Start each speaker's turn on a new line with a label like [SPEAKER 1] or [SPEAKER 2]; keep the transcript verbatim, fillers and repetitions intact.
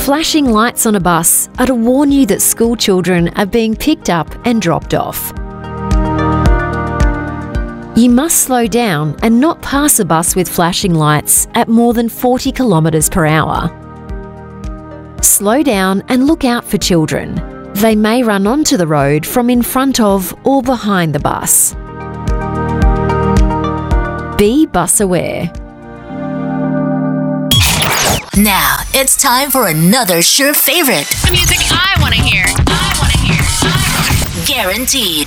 [SPEAKER 1] Flashing lights on a bus are to warn you that school children are being picked up and dropped off. You must slow down and not pass a bus with flashing lights at more than forty kilometres per hour. Slow down and look out for children. They may run onto the road from in front of or behind the bus. Be bus aware.
[SPEAKER 2] Now, it's time for another sure favorite.
[SPEAKER 3] The music I want to hear. I want to hear. I want to hear.
[SPEAKER 2] Guaranteed.